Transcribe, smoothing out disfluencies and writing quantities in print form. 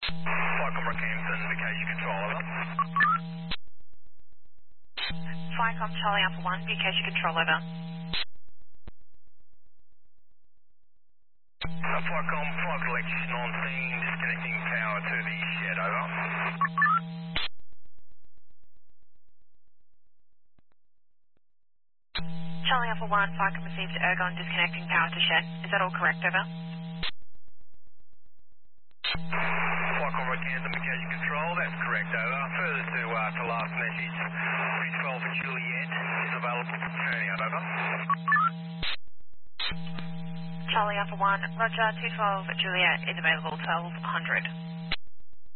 Flycom Rockhampton, vacation control, over. Flycom Charlie Alpha 1, vacation control over. Flycom, flight electrician on scene, disconnecting power to the shed, over. Charlie Alpha 1, Flycom received ergon disconnecting power to shed. Is that all correct, over? Flycom Rockhampton, vacation control, that's correct, over. Further to last message, 312 Juliet is available for turning out, over. Charlie Alpha 1, Roger, 212 Juliet is available 1200.